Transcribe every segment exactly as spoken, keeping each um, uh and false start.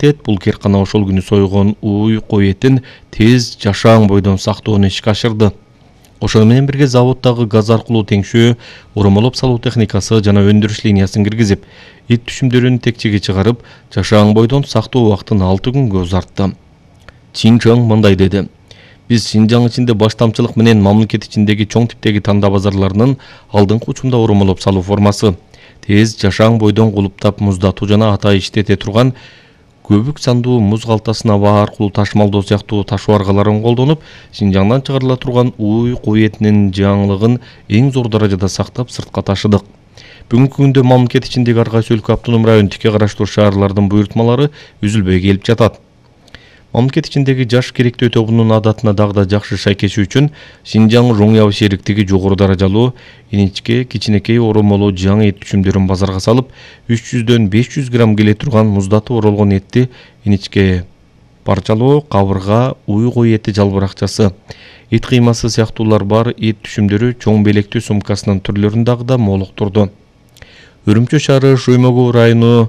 мамлекет бул киркана ошол күнү сойгон уй кой этин тез жашаң бойдон сактоону ишке ашырды. Ошол менен бирге заводдагы газ аркылуу теңшөө, урамалап салуу техникасы жана өндүрүш линиясын киргизип, эт түшүмдөрүн текчеге чыгарып, жашаң бойдон сактоо убактын алты күнгө узартты. Чин Чжэн мындай деди: Биз Шинжаң ичинде баштамчылык менен мамлекет ичиндеги чоң типтеги танда базарларынын алдыңкы учунда урамалап салуу формасы, тез жашаң бойдон кулуптап муздатуу жана ата иштете турган көбүк сандуу муз калтасын аба аркылуу ташымалдоо сыяктуу ташуу аргаларын колдонуп, Шинжаңдан чыгарыла турган уй кой этинин жаңылыгын эң зор даражада сактап сыртка ташыдык. Бүгүнкү күндө мамлекет ичиндеги ар кайсы өлкө автоном район тике караштуу шаарлардын буйртмалары үзүлбөй келип жатат. Мамлекет ичиндеги жаш керектөө тобунун адатына дагы да жакшы шайкеши үчүн Шинжаң Жоңяу шериктиги жогору даражалуу, иничке, кичинекей оромолуу жаңы эт түшүмдөрүн базарга салып, үч жүздөн беш жүз грамм келе турган муздатып оролгон этти иничке парчалоо, кабырга, уй кой эти жалбыракчасы, эт кыймасы сыяктуулар бар эт түшүмдөрү чоң белектүү сумкасынын түрлөрүн дагы да молуктурду. Үрүмчү шаары Шоймогу району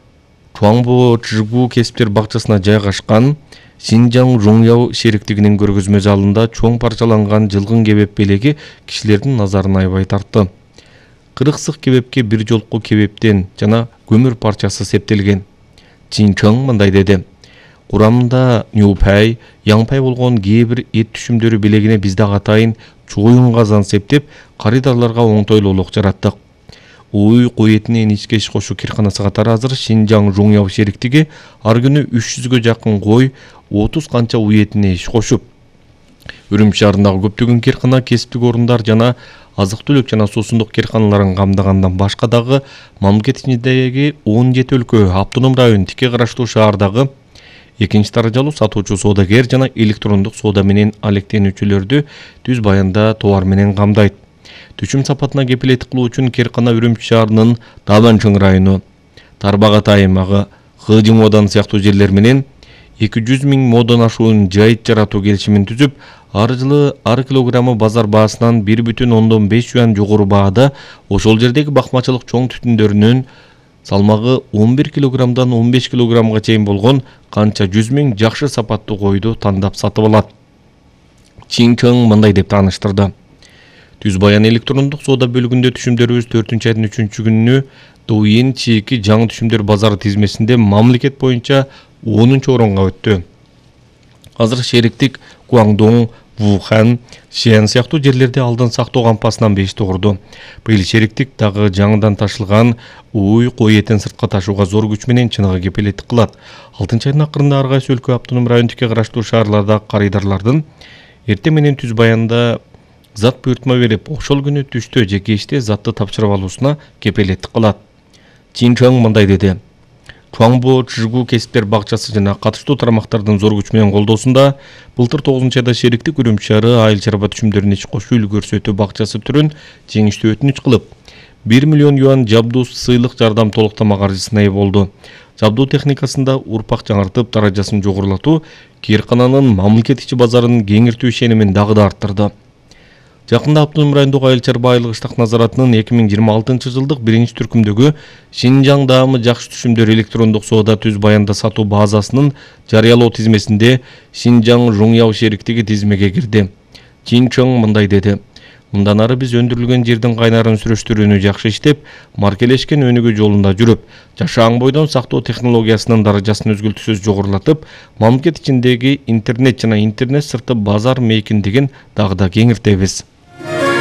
Чуаңбо Чжгу кесиптер бакчасына жайгашкан Шинжаң Жоңяу шериктигинин көргөзмө залында чоң парчаланган жылгын кебеп белеги кишилердин назарын аябай тартты. Кырык сык кебепке бир жолку кебептен жана көмүр парчасы септелген. Чин Чжэн мындай деди: Курамында нюпай, яңпай болгон кээ бир эт түшүмдөрү белегине биз дагы атайын чугуюн казан септеп, карыдарларга оңтойлуулук жараттык. Уй кой этине иничке иш кошуу кирканасы катары азыр Шинжаң Жоңяу шериктиги ар күнү үч жүзгө жакын кой, отуз канча уй этине иш кошуп. Үрүмчү шаарындагы көптөгөн киркана кесиптик орундар жана азык-түлүк жана суусундук кирканаларын камдагандан башка дагы мамлекет ичиндеги он жети өлкө автоном район тике караштуу шаардагы экинчи даражалуу сатуучу соодагер жана электрондук соода менен алектенүүчүлөрдү түз баянда товар менен камдайт. Түшүм сапатына кепилеттик кылуу үчүн Киркана Үрүмчү шаарынын Даабанчың району, Тарбагат аймагы, Хыжы модан сыяктуу жерлер менен эки жүз миң модон ашуун жайыт жаратуу келишимин түзүп, ар жылы ар килограммы базар баасынан бир бүтүн ондон беш юан жогору баада ошол жердеги бакмачылык чоң түтүндөрүнүн салмагы он бир килограммдан он беш килограммга чейин болгон канча жүз миң жакшы сапаттуу койду тандап сатып алат. Чин Чжэн мындай деп тааныштырды: Түз баян электрондук соода бөлүгүндө түшүмдөрүбүз төртүнчү айдын үчүнчү күнү Дуин чийки жаңы түшүмдөр базары тизмесинде мамлекет боюнча онунчу орунга өттү. Азыр шериктик Гуаңдоң, Вухан, Шиэн сыяктуу жерлерде алдын сактоо кампасынан бешти курду. Быйыл шериктик дагы жаңыдан ташылган уй кой этин сыртка ташууга зор күч менен чыныгы кепилеттик кылат. алтынчы айдын акырында ар кайсы өлкө автоном район тике караштуу шаарлардагы карыдарлардын эртең менен түз баянда зат буйртма берип, ошол күнү түштө же кечте затты тапшырып алуусуна кепилеттик кылат. Чин Чжэн мындай деди: Чуаңбо Чжгу кесиптер бакчасы жана катыштуу тармактардын зор күч менен колдоосунда былтыр тогузунчу айда шериктик Үрүмчү шаары айыл чарба түшүмдөрүн иш кошуу үлгүрсөтүү бакчасы түрүн жеңиштүү өтүнүч кылып, бир миллион юан жабдуу сыйлык жардам толуктама каржысына ээ болду. Жабдуу техникасында урпак жаңыртып, даражасын жогорулатуу Киркананын мамлекет ичи базарын кеңиртүү ишенимин дагы да арттырды. Жакында автоном райондогу айыл чарба айлык иштак назаратынын эки миң жыйырма алтынчы жылдык биринчи түркүмдөгү Шинжаң даамы жакшы түшүмдөр электрондук соода түз баянда сатуу базасынын жарыялоо тизмесинде Шинжаң Жоңяу шериктиги тизмеге кирди. Чин Чжэн мындай деди: Мындан ары биз өндүрүлгөн жердин кайнарын сүрөштүрүүнү жакшы иштеп, маркелешкен өнүгүү жолунда жүрүп, жашаң бойдон сактоо технологиясынын даражасын өзгөлтүсүз жогорулатып, мамлекет ичиндеги интернет жана интернет сырты базар мейкиндигин дагы да кеңиртебиз.